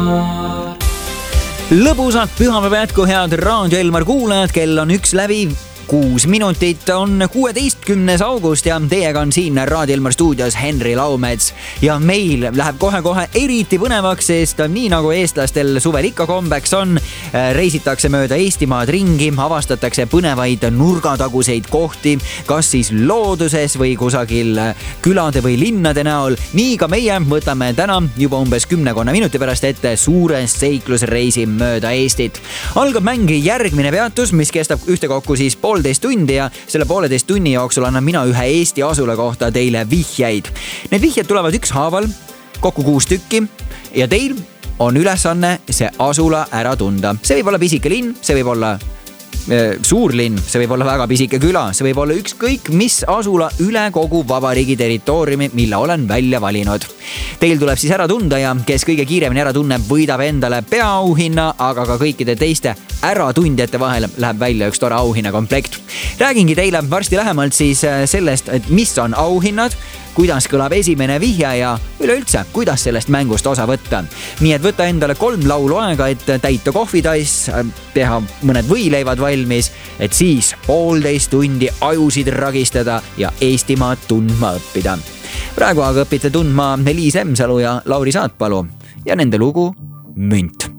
Lõbusat pühapäeva jätku, head Raadio Elmar kuulajad, kell on 1 läbi 6 minutit, on 16. august ja teiega on siin Raadio Elmar stuudios Henri Laumets. Ja meil läheb kohe eriti põnevaks, sest nii nagu eestlastel suvel ikka kombeks on, reisitakse mööda Eestimaad ringi, avastatakse põnevaid nurgataguseid kohti, kas siis looduses või kusagil külade või linnade näol. Nii ka meie võtame täna juba umbes 10 minuti pärast ette suure seiklusreisi mööda Eestit. Algab mängi järgmine peatus, mis kestab ühtekokku siis 1,5 tundi ja selle 1,5 tunni jooksul annan mina ühe Eesti asula kohta teile vihjeid. Need vihjed tulevad ükshaaval, kokku 6 tükki ja teil on ülesanne see asula ära tunda. See võib olla pisike linn, see võib olla suur linn, see võib olla väga pisike küla, see võib olla ükskõik mis asula üle kogu vabariigi territooriumi, mille olen välja valinud. Teil tuleb siis ära tunda ja kes kõige kiiremini ära tunneb, võidab endale peaauhinna, aga ka kõikide teiste äratundjate vahel läheb välja üks tore auhinnakomplekt. Räägingi teile varsti lähemalt siis sellest, et mis on auhinnad, kuidas kõlab esimene vihje ja üleüldse, kuidas sellest mängust osa võtta. Nii et võta endale 3 laulu aega, et täita kohvitass, teha mõned võileivad valmis, et siis 1,5 tundi ajusid ragistada ja Eestimaad tundma õppida. Praegu aga õpite tundma Liis Lemsalu ja Lauri Saatpalu ja nende lugu Münt.